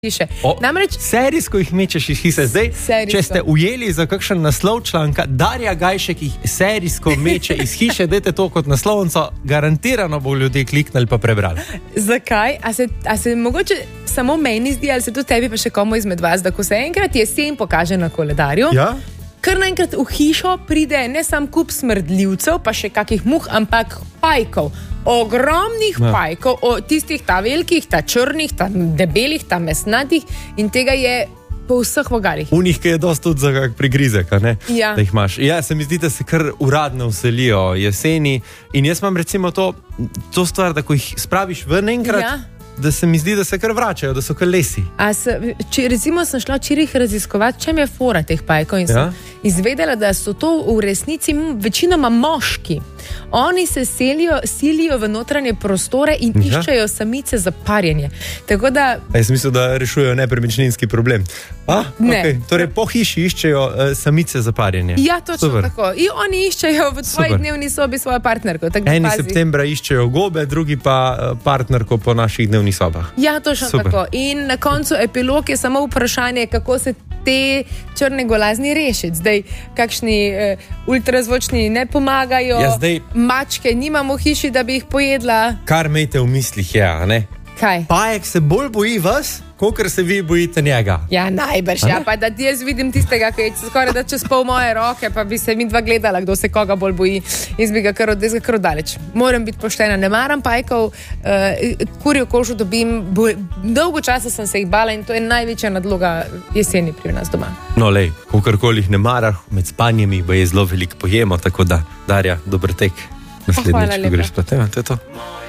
hiše. Namreč serijsko jih mečeš iz hiše. Zdaj, serijsko. Če ste ujeli za kakšen naslov članka, Darja Gajšek jih serijsko meče iz hiše, dajte to kot naslovnico, garantirano bo ljudje kliknili pa prebrali. Zakaj? A se mogoče samo meni zdi, ali se tudi tebi pa še komu izmed vas, da ko se enkrat jesen pokaže na koledarju, ja? Kar naenkrat v hišo pride ne sam kup smrdljivcev, pa še kakih muh, ampak pajkov. Ogromnih pajkov, tistih ta velikih, ta črnih, ta debelih, ta mesnatih, in tega je po vseh vogalih. Unih, ki je dosti tudi za kak prigrizek, ne? Ja. Da jih imaš. Ja, se mi zdi, da se kar uradno vselijo jeseni. In jaz imam recimo to stvar, da ko jih spraviš ven enkrat, ja, da se mi zdi, da se kar vračajo, da so kar lesi. Recimo sem šla včeraj raziskovati, čem je fora teh pajkov, in sem izvedela, da so to v resnici večinoma moški. Oni se silijo v notranje prostore in iščejo samice za parjenje. Tako da... Jaz mislim, da rešujejo nepremičninski problem. Ne. Okay. Torej po hiši iščejo samice za parjenje. Ja, točno tako. In oni iščejo v svoji dnevni sobi svojo partnerko. Eni septembra iščejo gobe, drugi pa partnerko po naših dnevnih sobah. Ja, točno tako. In na koncu epilog je samo vprašanje, kako se te črne golazni rešiti. Zdaj, kakšni ultrazvočni ne pomagajo, mačke nimamo v hiši, da bi jih pojedla. Kar imejte v mislih je, a ne? Kaj? Pajek se bolj boji vas, kolikor se vi bojite njega. Ja, najbrž, ja, pa da jaz vidim tistega, ki je skoraj da čez pol moje roke, pa bi se mi dva gledala, kdo se koga bolj boji. Jaz bi ga kar daleč. Moram biti poštena, ne maram pajkov, kurjo kožo dobim, dolgo časa sem se jih bala in to je največja nadloga jeseni pri nas doma. No, lej, kolikor jih ne marah, med spanjem jih je zelo veliko pojemo, tako da, Darja, dober tek. Naslednjič, ko greš pa te, to je to.